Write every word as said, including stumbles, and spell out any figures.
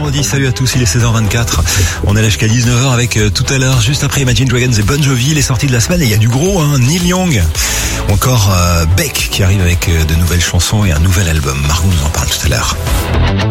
vendredi, salut à tous, il est seize heures vingt-quatre. On est là jusqu'à dix-neuf heures avec euh, tout à l'heure, juste après Imagine Dragons et Bon Jovi, les sorties de la semaine. Et il y a du gros, hein, Neil Young, ou encore euh, Beck qui arrive avec euh, de nouvelles chansons et un nouvel album. Margot nous en parle tout à l'heure.